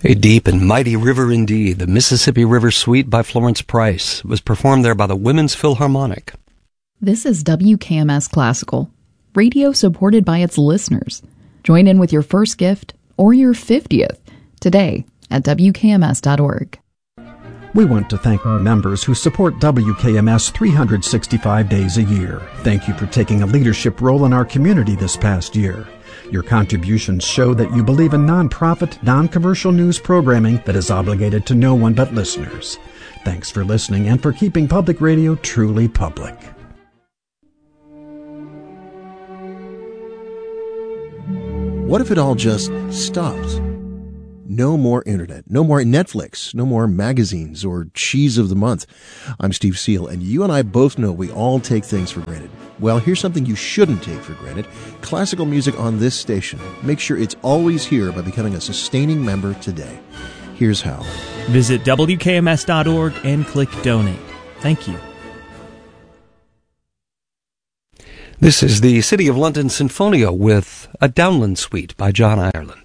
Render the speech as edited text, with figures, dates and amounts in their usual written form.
A deep and mighty river indeed, the Mississippi River Suite by Florence Price. It was performed there by the Women's Philharmonic. This is WKMS Classical, radio supported by its listeners. Join in with your first gift or your 50th today at WKMS.org. We want to thank our members who support WKMS 365 days a year. Thank you for taking a leadership role in our community this past year. Your contributions show that you believe in nonprofit, non-commercial news programming that is obligated to no one but listeners. Thanks for listening and for keeping public radio truly public. What if it all just stopped? No more internet, no more Netflix, no more magazines or cheese of the month. I'm Steve Seal, and you and I both know we all take things for granted. Well, here's something you shouldn't take for granted. Classical music on this station. Make sure it's always here by becoming a sustaining member today. Here's how. Visit WKMS.org and click Donate. Thank you. This is the City of London Sinfonia with a Downland Suite by John Ireland.